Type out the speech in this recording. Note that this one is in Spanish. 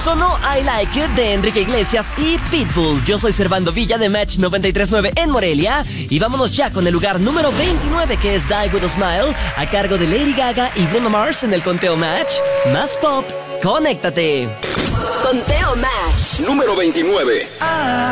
Sonó I Like It de Enrique Iglesias y Pitbull. Yo soy Servando Villa de Match 93.9 en Morelia. Y vámonos ya con el lugar número 29, que es Die With A Smile, a cargo de Lady Gaga y Bruno Mars en el conteo Match. Más pop, conéctate. Conteo Match número 29.